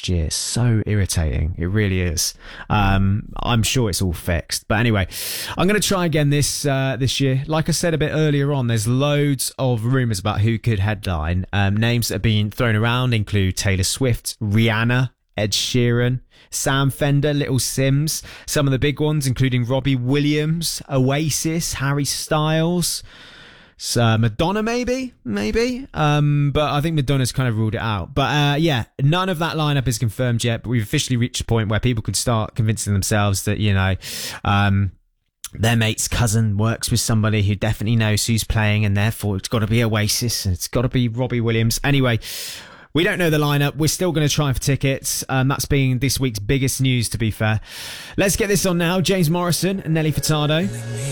last year. So irritating. It really is. I'm sure it's all fixed. But anyway, I'm going to try again this year. Like I said a bit earlier on, there's loads of rumours about who could headline. Names that have been thrown around include Taylor Swift, Rihanna, Ed Sheeran, Sam Fender, Little Sims. Some of the big ones including Robbie Williams, Oasis, Harry Styles. So Madonna, maybe. But I think Madonna's kind of ruled it out. But yeah, none of that lineup is confirmed yet. But we've officially reached a point where people can start convincing themselves that, you know, their mate's cousin works with somebody who definitely knows who's playing, and therefore it's got to be Oasis and it's got to be Robbie Williams. Anyway, we don't know the lineup. We're still going to try for tickets. That's been this week's biggest news, to be fair. Let's get this on now. James Morrison and Nelly Furtado.